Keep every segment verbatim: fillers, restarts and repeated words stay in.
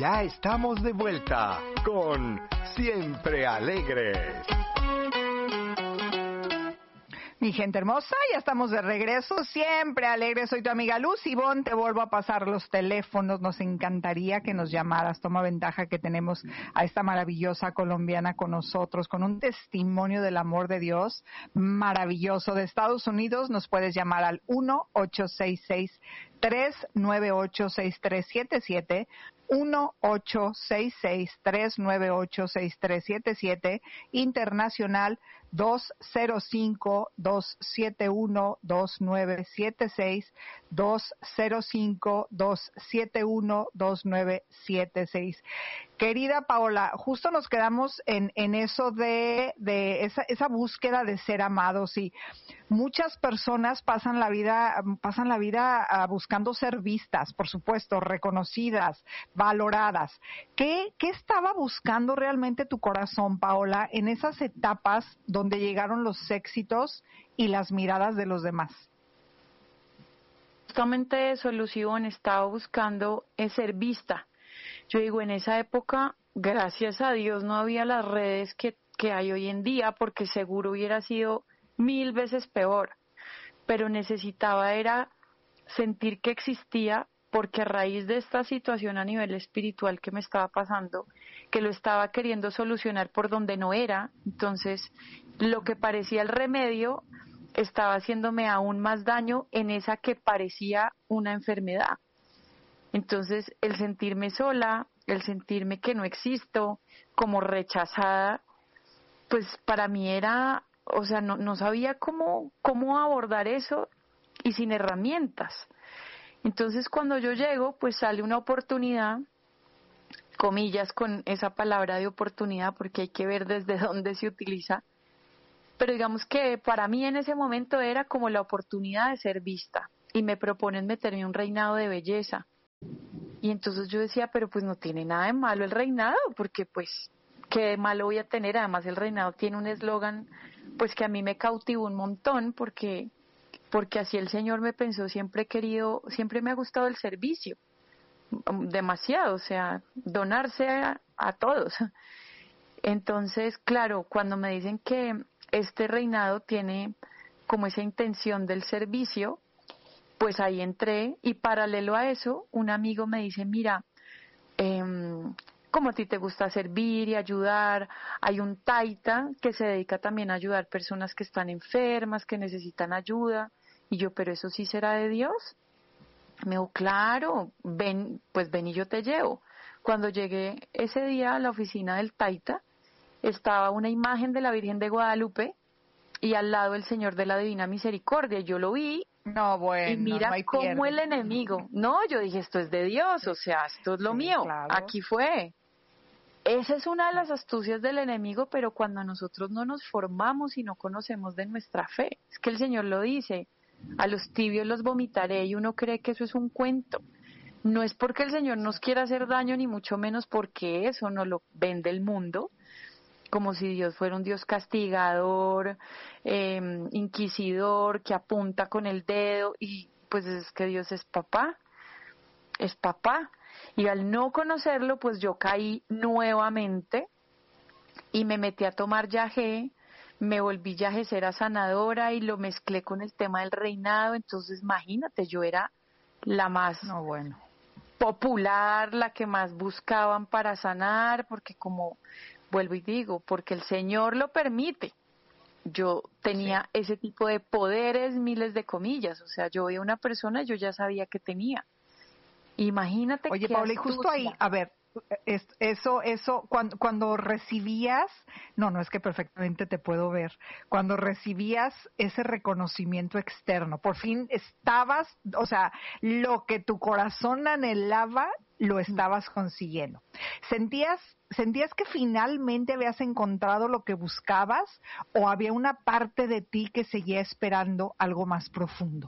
Ya estamos de vuelta con Siempre Alegres. Mi gente hermosa, ya estamos de regreso, siempre alegre. Soy tu amiga Luz Ivonne, te vuelvo a pasar los teléfonos. Nos encantaría que nos llamaras. Toma ventaja que tenemos a esta maravillosa colombiana con nosotros, con un testimonio del amor de Dios maravilloso. De Estados Unidos nos puedes llamar al uno ocho seis seis, tres nueve ocho, seis tres siete siete. uno ocho seis seis, tres nueve ocho, seis tres siete siete, internacional dos cero cinco, dos siete uno, dos nueve siete seis, dos cero cinco, dos siete uno, dos nueve siete seis. Querida Paola, justo nos quedamos en, en eso de, de esa, esa búsqueda de ser amados, y muchas personas pasan la vida, pasan la vida uh, buscando ser vistas, por supuesto, reconocidas, valoradas. ¿Qué, qué estaba buscando realmente tu corazón, Paola, en esas etapas donde llegaron los éxitos y las miradas de los demás? Justamente eso, Lucibón, estaba buscando es ser vista. Yo digo, en esa época, gracias a Dios, no había las redes que, que hay hoy en día, porque seguro hubiera sido mil veces peor. Pero necesitaba era sentir que existía, porque a raíz de esta situación a nivel espiritual que me estaba pasando, que lo estaba queriendo solucionar por donde no era, entonces lo que parecía el remedio estaba haciéndome aún más daño en esa que parecía una enfermedad. Entonces el sentirme sola, el sentirme que no existo, como rechazada, pues para mí era, o sea, no, no sabía cómo, cómo abordar eso y sin herramientas. Entonces cuando yo llego, pues sale una oportunidad, comillas con esa palabra de oportunidad, porque hay que ver desde dónde se utiliza, pero digamos que para mí en ese momento era como la oportunidad de ser vista, y me proponen meterme un reinado de belleza. Y entonces yo decía, pero pues no tiene nada de malo el reinado, porque pues qué de malo voy a tener. Además el reinado tiene un eslogan pues que a mí me cautivó un montón, porque porque así el Señor me pensó. Siempre he querido, siempre me ha gustado el servicio, demasiado, o sea, donarse a, a todos. Entonces, claro, cuando me dicen que este reinado tiene como esa intención del servicio, pues ahí entré, y paralelo a eso, un amigo me dice, mira, eh, como a ti te gusta servir y ayudar, hay un taita que se dedica también a ayudar personas que están enfermas, que necesitan ayuda. Y yo, pero eso sí será de Dios. Me dijo, claro, ven, pues ven y yo te llevo. Cuando llegué ese día a la oficina del taita, estaba una imagen de la Virgen de Guadalupe y al lado el Señor de la Divina Misericordia. Yo lo vi. No, bueno, y mira no hay cómo pierde. el enemigo, no, yo dije, esto es de Dios, o sea, esto es lo Sí, mío, claro. Aquí fue. Esa es una de las astucias del enemigo, pero cuando nosotros no nos formamos y no conocemos de nuestra fe, es que el Señor lo dice, a los tibios los vomitaré, y uno cree que eso es un cuento. No es porque el Señor nos quiera hacer daño, ni mucho menos porque eso no lo vende el mundo, como si Dios fuera un Dios castigador, eh, inquisidor, que apunta con el dedo, y pues es que Dios es papá, es papá. Y al no conocerlo, pues yo caí nuevamente y me metí a tomar yagé, me volví yagecera sanadora y lo mezclé con el tema del reinado. Entonces imagínate, yo era la más No, bueno. popular, la que más buscaban para sanar, porque como vuelvo y digo, porque el Señor lo permite. Yo tenía sí. ese tipo de poderes, miles de comillas, o sea, yo veía una persona y yo ya sabía que tenía. Imagínate. Oye, qué Paola, y justo ahí, a ver, es, eso, eso, cuando, cuando recibías, no, no es que perfectamente te puedo ver, cuando recibías ese reconocimiento externo, por fin estabas, o sea, lo que tu corazón anhelaba, lo estabas consiguiendo. ¿Sentías, sentías que finalmente habías encontrado lo que buscabas, o había una parte de ti que seguía esperando algo más profundo?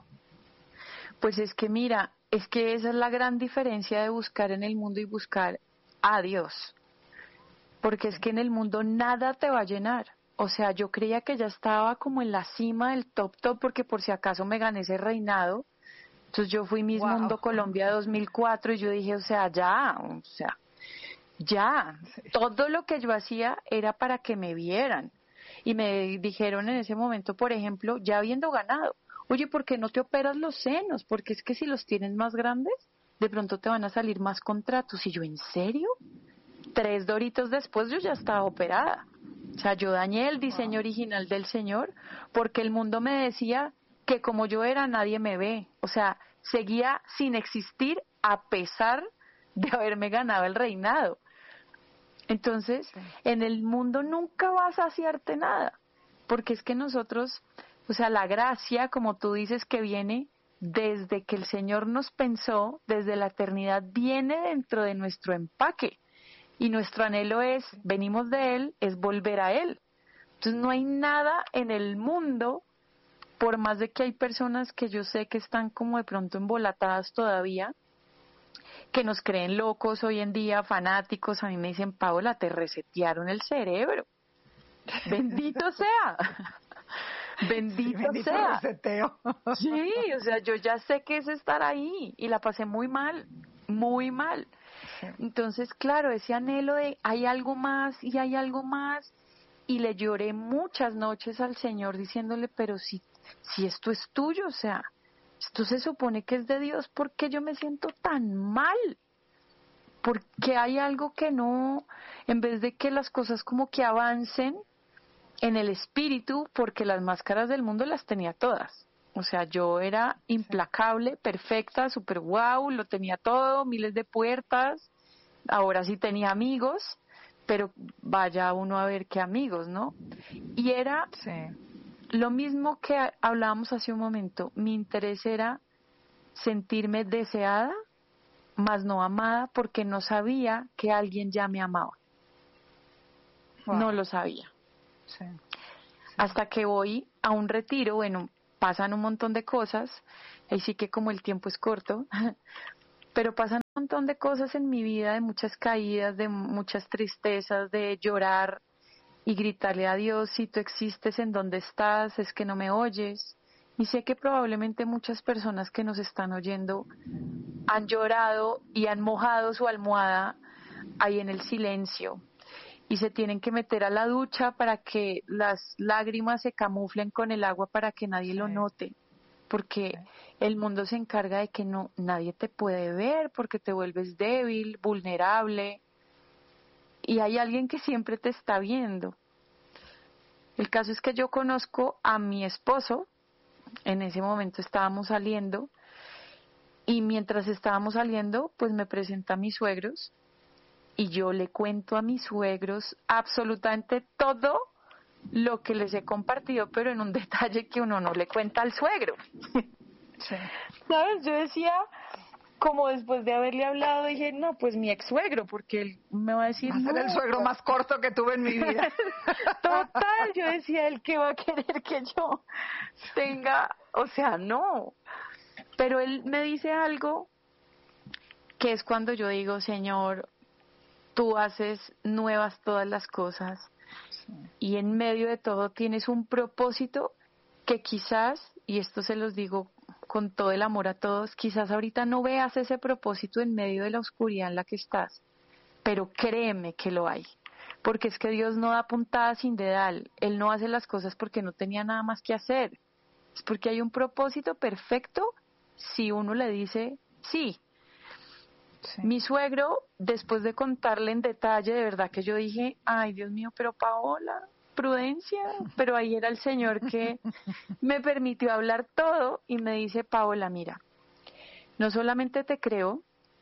Pues es que mira, es que esa es la gran diferencia de buscar en el mundo y buscar a Dios. Porque es que en el mundo nada te va a llenar. O sea, yo creía que ya estaba como en la cima del top top, porque por si acaso me gané ese reinado. Entonces yo fui Miss Wow. Mundo Colombia dos mil cuatro y yo dije, o sea, ya, o sea, Ya, todo lo que yo hacía era para que me vieran. Y me dijeron en ese momento, por ejemplo, ya habiendo ganado, oye, ¿por qué no te operas los senos? Porque es que si los tienes más grandes, de pronto te van a salir más contratos. Y yo, ¿en serio? Tres doritos después yo ya estaba operada. O sea, yo dañé el diseño original del Señor porque el mundo me decía que como yo era, nadie me ve. O sea, seguía sin existir a pesar de haberme ganado el reinado. Entonces, sí. En el mundo nunca vas a saciarte nada, porque es que nosotros, o sea, la gracia, como tú dices, que viene desde que el Señor nos pensó, desde la eternidad, viene dentro de nuestro empaque, y nuestro anhelo es, venimos de Él, es volver a Él. Entonces, no hay nada en el mundo, por más de que hay personas que yo sé que están como de pronto embolatadas todavía, que nos creen locos hoy en día, fanáticos, a mí me dicen, Paola, te resetearon el cerebro. Bendito sea. Bendito, sí, bendito sea. Reseteo. Sí, o sea, yo ya sé que es estar ahí y la pasé muy mal, muy mal. Sí. Entonces, claro, ese anhelo de hay algo más y hay algo más, y le lloré muchas noches al Señor diciéndole, pero si, si esto es tuyo, o sea, esto se supone que es de Dios, ¿por qué yo me siento tan mal? Porque hay algo que no, en vez de que las cosas como que avancen en el espíritu, porque las máscaras del mundo las tenía todas. O sea, yo era implacable, perfecta, super guau, lo tenía todo, miles de puertas, ahora sí tenía amigos, pero vaya uno a ver qué amigos, ¿no? Y era... Sí. Lo mismo que hablábamos hace un momento, mi interés era sentirme deseada, mas no amada, porque no sabía que alguien ya me amaba. Wow. No lo sabía. Sí. Sí. Hasta que voy a un retiro, bueno, pasan un montón de cosas, ahí sí que como el tiempo es corto, pero pasan un montón de cosas en mi vida, de muchas caídas, de muchas tristezas, de llorar, y gritarle a Dios, si tú existes, en donde estás, es que no me oyes. Y sé que probablemente muchas personas que nos están oyendo han llorado y han mojado su almohada ahí en el silencio y se tienen que meter a la ducha para que las lágrimas se camuflen con el agua para que nadie sí. lo note, porque sí. el mundo se encarga de que no nadie te puede ver porque te vuelves débil, vulnerable. Y hay alguien que siempre te está viendo. El caso es que yo conozco a mi esposo, en ese momento estábamos saliendo, y mientras estábamos saliendo, pues me presenta a mis suegros, y yo le cuento a mis suegros absolutamente todo lo que les he compartido, pero en un detalle que uno no le cuenta al suegro. Sí. ¿Sabes? Yo decía... Como después de haberle hablado, dije, no, pues mi ex suegro, porque él me va a decir... Va a ser no, el suegro más corto que tuve en mi vida. Total, yo decía, él que va a querer que yo tenga, o sea, no. Pero él me dice algo que es cuando yo digo, Señor, tú haces nuevas todas las cosas sí. y en medio de todo tienes un propósito que quizás, y esto se los digo con todo el amor a todos, quizás ahorita no veas ese propósito en medio de la oscuridad en la que estás, pero créeme que lo hay, porque es que Dios no da puntada sin dedal, Él no hace las cosas porque no tenía nada más que hacer, es porque hay un propósito perfecto si uno le dice sí. Sí. Mi suegro, después de contarle en detalle, de verdad que yo dije, ay Dios mío, pero Paola, prudencia, pero ahí era el Señor que me permitió hablar todo y me dice, Paola, mira, no solamente te creo,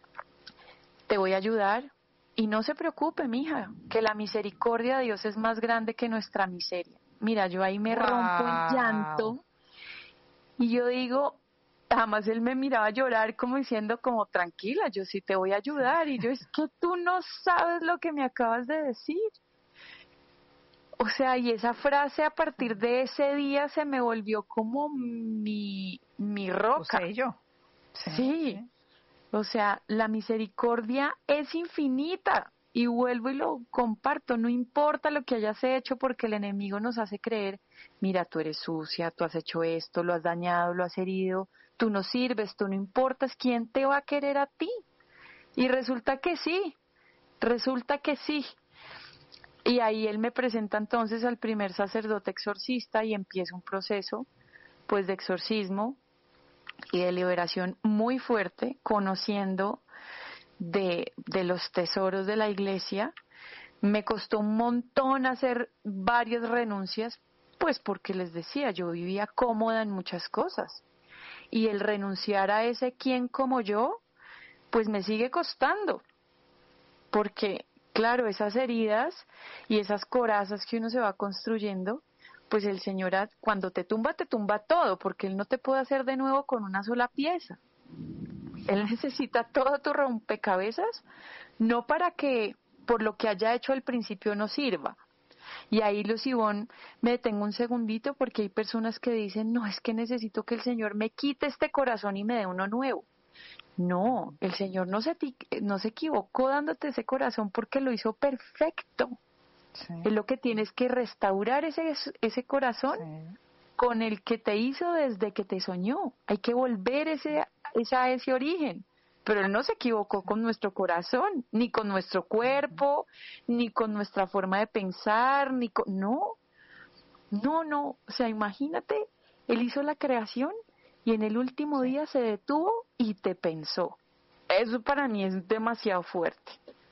te voy a ayudar y no se preocupe, mija, que la misericordia de Dios es más grande que nuestra miseria. Mira, yo ahí me wow. rompo en llanto y yo digo, jamás él me miraba llorar como diciendo como tranquila, yo sí te voy a ayudar y yo es que tú no sabes lo que me acabas de decir. O sea, y esa frase a partir de ese día se me volvió como mi, mi roca. ¿Lo sé yo? Sí, sí. O sea, la misericordia es infinita. Y vuelvo y lo comparto. No importa lo que hayas hecho porque el enemigo nos hace creer, mira, tú eres sucia, tú has hecho esto, lo has dañado, lo has herido, tú no sirves, tú no importas, ¿quién te va a querer a ti? Y resulta que sí. Resulta que sí. Y ahí él me presenta entonces al primer sacerdote exorcista y empieza un proceso pues de exorcismo y de liberación muy fuerte, conociendo de, de los tesoros de la iglesia. Me costó un montón hacer varias renuncias, pues porque les decía, yo vivía cómoda en muchas cosas. Y el renunciar a ese quién como yo, pues me sigue costando. Porque, claro, esas heridas y esas corazas que uno se va construyendo, pues el Señor cuando te tumba, te tumba todo, porque Él no te puede hacer de nuevo con una sola pieza. Él necesita todo tu rompecabezas, no para que por lo que haya hecho al principio no sirva. Y ahí, Luz Ivonne, me detengo un segundito porque hay personas que dicen, no, es que necesito que el Señor me quite este corazón y me dé uno nuevo. No, el Señor no se, no se equivocó dándote ese corazón porque lo hizo perfecto. Sí. Es lo que tienes que restaurar ese, ese corazón sí. con el que te hizo desde que te soñó. Hay que volver ese, ese a ese origen. Pero Él no se equivocó con nuestro corazón, ni con nuestro cuerpo, ni con nuestra forma de pensar, ni con... No, no, no. O sea, imagínate, Él hizo la creación y en el último sí. día se detuvo y te pensó. Eso para mí es demasiado fuerte.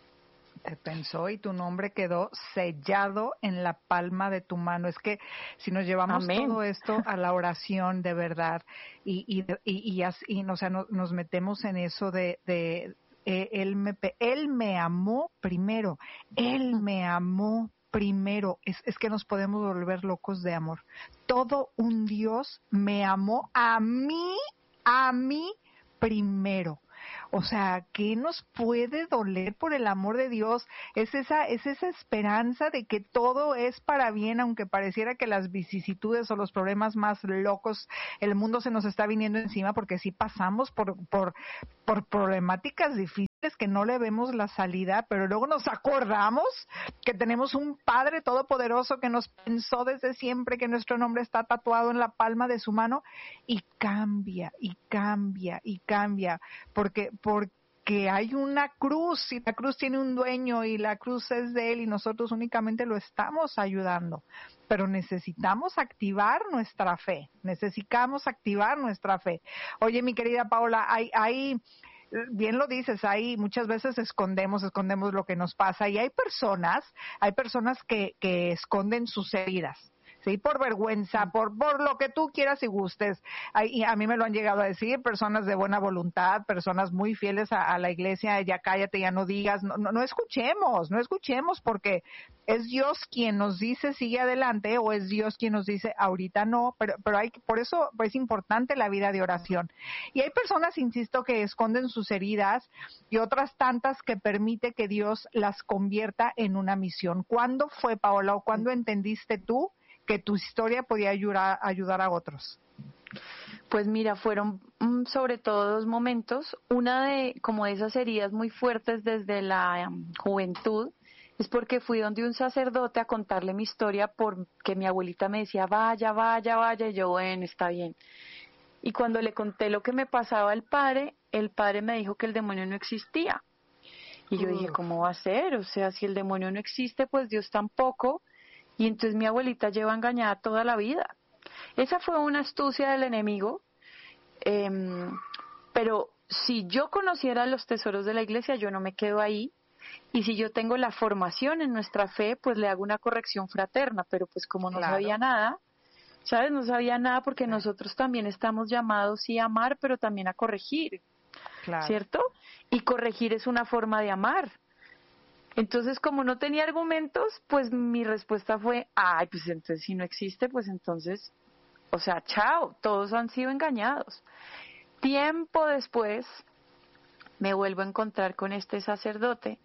Te pensó y tu nombre quedó sellado en la palma de tu mano. Es que si nos llevamos Amén. Todo esto a la oración de verdad y y y, y, así, y o sea, no, nos metemos en eso de, de eh, él me él me amó primero, él me amó primero. Es, es que nos podemos volver locos de amor. Todo un Dios me amó a mí, a mí primero. O sea, ¿qué nos puede doler por el amor de Dios? Es esa, es esa esperanza de que todo es para bien, aunque pareciera que las vicisitudes o los problemas más locos, el mundo se nos está viniendo encima, porque sí pasamos por, por, por problemáticas difíciles que no le vemos la salida, pero luego nos acordamos que tenemos un Padre Todopoderoso que nos pensó desde siempre, que nuestro nombre está tatuado en la palma de su mano, y cambia, y cambia, y cambia, porque, porque hay una cruz, y la cruz tiene un dueño, y la cruz es de Él, y nosotros únicamente lo estamos ayudando, pero necesitamos activar nuestra fe, necesitamos activar nuestra fe. Oye, mi querida Paola, hay, hay bien lo dices, ahí muchas veces escondemos, escondemos lo que nos pasa, y hay personas, hay personas que, que esconden sus heridas, ¿sí? Por vergüenza, por, por lo que tú quieras y gustes. Hay, y a mí me lo han llegado a decir, personas de buena voluntad, personas muy fieles a, a la iglesia, ya cállate, ya no digas, no, no, no escuchemos, no escuchemos, porque es Dios quien nos dice sigue adelante, o es Dios quien nos dice ahorita no, pero, pero hay, por eso es importante la vida de oración. Y hay personas, insisto, que esconden sus heridas, y otras tantas que permite que Dios las convierta en una misión. ¿Cuándo fue, Paola, o cuándo entendiste tú que tu historia podía ayudar, ayudar a otros? Pues mira, fueron mm, sobre todo dos momentos. Una de como de esas heridas muy fuertes desde la um, juventud, es porque fui donde un sacerdote a contarle mi historia, porque mi abuelita me decía, vaya, vaya, vaya, y yo, bueno, está bien. Y cuando le conté lo que me pasaba al padre, el padre me dijo que el demonio no existía. Y yo dije, ¿cómo va a ser? O sea, si el demonio no existe, pues Dios tampoco. Y entonces mi abuelita lleva engañada toda la vida. Esa fue una astucia del enemigo, eh, pero si yo conociera los tesoros de la iglesia, yo no me quedo ahí. Y si yo tengo la formación en nuestra fe, pues le hago una corrección fraterna, pero pues como no claro. sabía nada, ¿sabes? No sabía nada, porque claro. nosotros también estamos llamados sí a amar, pero también a corregir, claro. ¿cierto? Y corregir es una forma de amar. Entonces, como no tenía argumentos, pues mi respuesta fue, ay, pues entonces si no existe, pues entonces, o sea, chao, todos han sido engañados. Tiempo después, me vuelvo a encontrar con este sacerdote,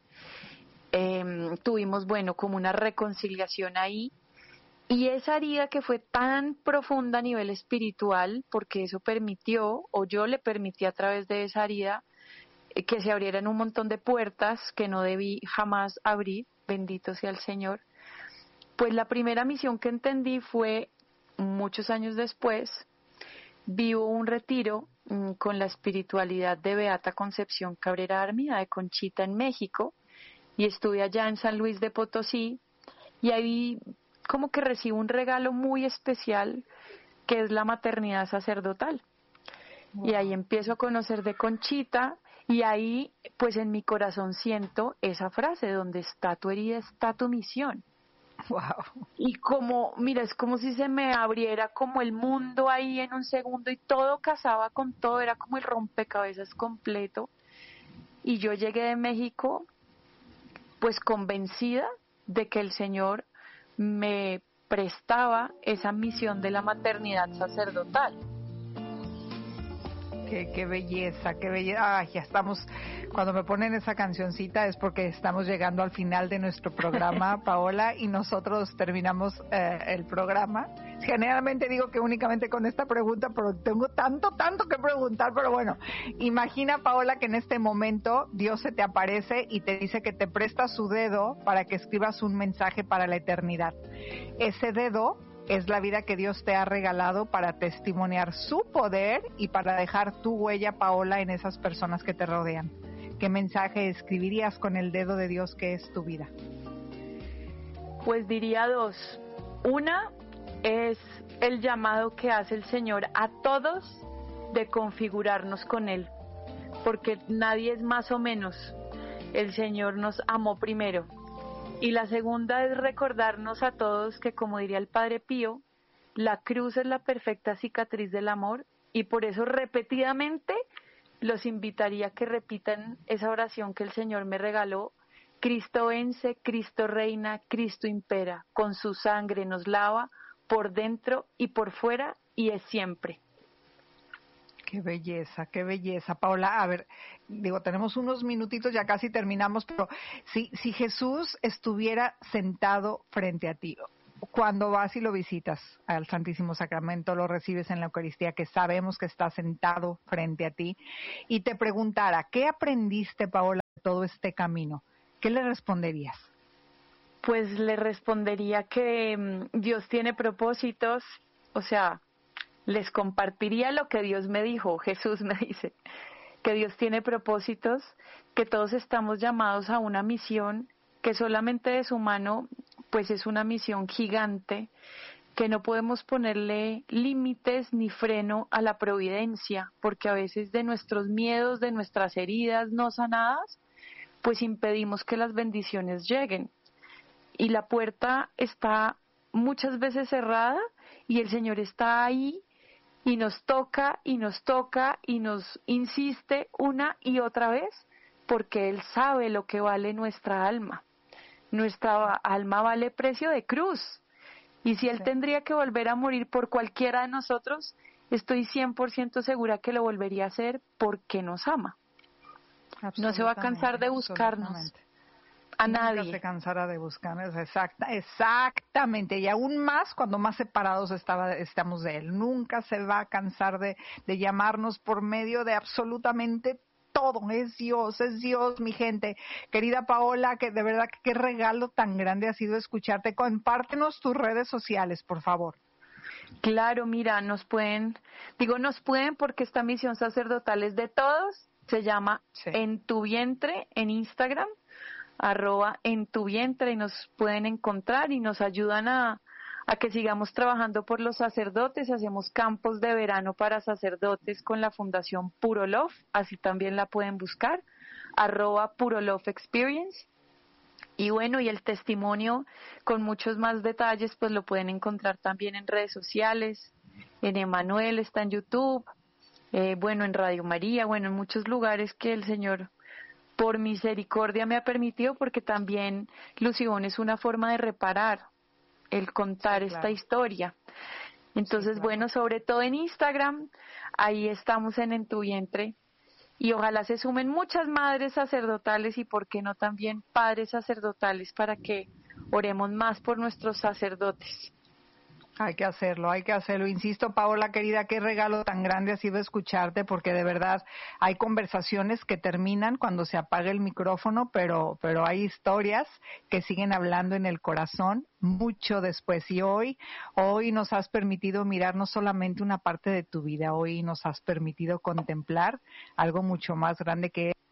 eh, tuvimos, bueno, como una reconciliación ahí, y esa herida que fue tan profunda a nivel espiritual, porque eso permitió, o yo le permití a través de esa herida, que se abrieran un montón de puertas que no debí jamás abrir, bendito sea el Señor. Pues la primera misión que entendí fue, muchos años después, vivo un retiro mmm, con la espiritualidad de Beata Concepción Cabrera Armida de Conchita en México, y estuve allá en San Luis de Potosí, y ahí como que recibo un regalo muy especial que es la maternidad sacerdotal. Wow. Y ahí empiezo a conocer de Conchita, y ahí pues en mi corazón siento esa frase: donde está tu herida está tu misión. Wow. Y como, mira, es como si se me abriera como el mundo ahí en un segundo y todo casaba con todo, era como el rompecabezas completo. Y yo llegué de México pues convencida de que el Señor me prestaba esa misión de la maternidad sacerdotal. Qué, qué belleza, qué belleza. Ay, ya estamos, cuando me ponen esa cancioncita es porque estamos llegando al final de nuestro programa, Paola, y nosotros terminamos eh, el programa. Generalmente digo que únicamente con esta pregunta, pero tengo tanto, tanto que preguntar, pero bueno, imagina, Paola, que en este momento Dios se te aparece y te dice que te presta su dedo para que escribas un mensaje para la eternidad. Ese dedo es la vida que Dios te ha regalado para testimoniar su poder y para dejar tu huella, Paola, en esas personas que te rodean. ¿Qué mensaje escribirías con el dedo de Dios que es tu vida? Pues diría dos. Una es el llamado que hace el Señor a todos de configurarnos con Él, porque nadie es más o menos. El Señor nos amó primero. Y la segunda es recordarnos a todos que, como diría el Padre Pío, la cruz es la perfecta cicatriz del amor, y por eso repetidamente los invitaría a que repitan esa oración que el Señor me regaló: Cristo vence, Cristo reina, Cristo impera, con su sangre nos lava por dentro y por fuera, y es siempre. Qué belleza, qué belleza, Paola. A ver, digo, tenemos unos minutitos, ya casi terminamos, pero si, si Jesús estuviera sentado frente a ti, cuando vas y lo visitas al Santísimo Sacramento, lo recibes en la Eucaristía, que sabemos que está sentado frente a ti, y te preguntara, ¿qué aprendiste, Paola, de todo este camino? ¿Qué le responderías? Pues le respondería que um, Dios tiene propósitos, o sea, les compartiría lo que Dios me dijo. Jesús me dice que Dios tiene propósitos, que todos estamos llamados a una misión, que solamente es humano, pues es una misión gigante, que no podemos ponerle límites ni freno a la providencia, porque a veces de nuestros miedos, de nuestras heridas no sanadas, pues impedimos que las bendiciones lleguen. Y la puerta está muchas veces cerrada y el Señor está ahí, y nos toca y nos toca y nos insiste una y otra vez, porque Él sabe lo que vale nuestra alma. Nuestra alma vale precio de cruz, y si Él sí. tendría que volver a morir por cualquiera de nosotros, estoy cien por ciento segura que lo volvería a hacer porque nos ama. No se va a cansar de buscarnos a Nunca nadie. Nunca se cansará de buscarnos, exacta, exactamente, y aún más cuando más separados estaba, estamos de Él. Nunca se va a cansar de, de llamarnos por medio de absolutamente todo. Es Dios, es Dios, mi gente. Querida Paola, que de verdad qué regalo tan grande ha sido escucharte. Compártenos tus redes sociales, por favor. Claro, mira, nos pueden, digo nos pueden porque esta misión sacerdotal es de todos. Se llama sí. En tu vientre en Instagram, arroba en tu vientre, y nos pueden encontrar y nos ayudan a, a que sigamos trabajando por los sacerdotes. Hacemos campos de verano para sacerdotes con la Fundación Puro Love, así también la pueden buscar, arroba Puro Love Experience. Y bueno, y el testimonio con muchos más detalles pues lo pueden encontrar también en redes sociales, en Emanuel, está en YouTube, eh, bueno, en Radio María, bueno, en muchos lugares que el Señor por misericordia me ha permitido, porque también Lucibón es una forma de reparar, el contar sí, claro. esta historia. Entonces, sí, claro. bueno, sobre todo en Instagram, ahí estamos en En tu vientre, y ojalá se sumen muchas madres sacerdotales y por qué no también padres sacerdotales, para que oremos más por nuestros sacerdotes. Hay que hacerlo, hay que hacerlo. Insisto, Paola, querida, qué regalo tan grande ha sido escucharte, porque de verdad hay conversaciones que terminan cuando se apaga el micrófono, pero, pero hay historias que siguen hablando en el corazón mucho después. Y hoy, hoy nos has permitido mirar no solamente una parte de tu vida, hoy nos has permitido contemplar algo mucho más grande, que es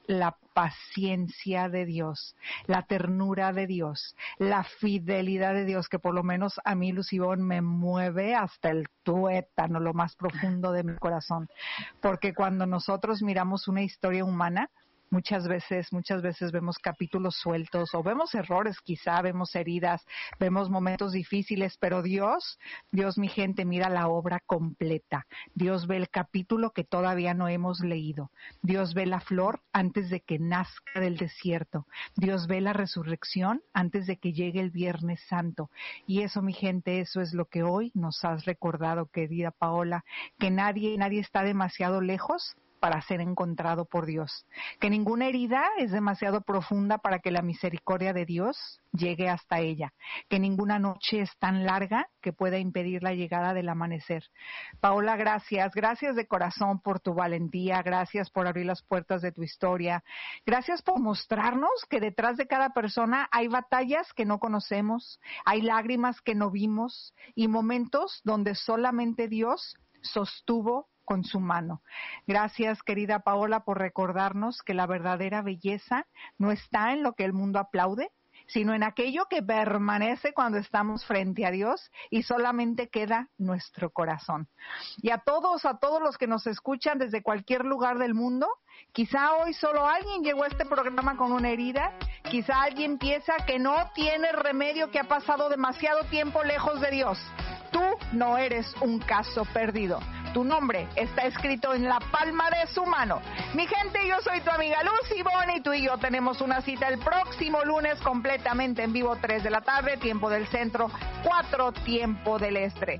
la paciencia de Dios, la ternura de Dios, la fidelidad de Dios, que por lo menos a mí, Lucibón, me mueve hasta el tuétano, lo más profundo de mi corazón. Porque cuando nosotros miramos una historia humana, Muchas veces, muchas veces vemos capítulos sueltos o vemos errores, quizá vemos heridas, vemos momentos difíciles, pero Dios, Dios, mi gente, mira la obra completa. Dios ve el capítulo que todavía no hemos leído. Dios ve la flor antes de que nazca del desierto. Dios ve la resurrección antes de que llegue el Viernes Santo. Y eso, mi gente, eso es lo que hoy nos has recordado, querida Paola, que nadie, nadie está demasiado lejos para ser encontrado por Dios, que ninguna herida es demasiado profunda para que la misericordia de Dios llegue hasta ella, que ninguna noche es tan larga que pueda impedir la llegada del amanecer. Paola, gracias, gracias de corazón por tu valentía, gracias por abrir las puertas de tu historia, gracias por mostrarnos que detrás de cada persona hay batallas que no conocemos, hay lágrimas que no vimos y momentos donde solamente Dios sostuvo con su mano. Gracias, querida Paola, por recordarnos que la verdadera belleza no está en lo que el mundo aplaude, sino en aquello que permanece cuando estamos frente a Dios y solamente queda nuestro corazón. Y a todos, a todos los que nos escuchan desde cualquier lugar del mundo, quizá hoy solo alguien llegó a este programa con una herida, quizá alguien piensa que no tiene remedio, que ha pasado demasiado tiempo lejos de Dios. Tú no eres un caso perdido. Tu nombre está escrito en la palma de su mano. Mi gente, yo soy tu amiga Lucibón y tú y yo tenemos una cita el próximo lunes completamente en vivo, tres de la tarde, tiempo del centro, cuatro tiempo del este.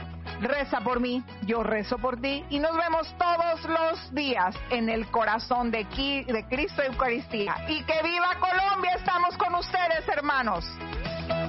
Reza por mí, yo rezo por ti y nos vemos todos los días en el corazón de, de Cristo Eucaristía. Y que viva Colombia, estamos con ustedes, hermanos.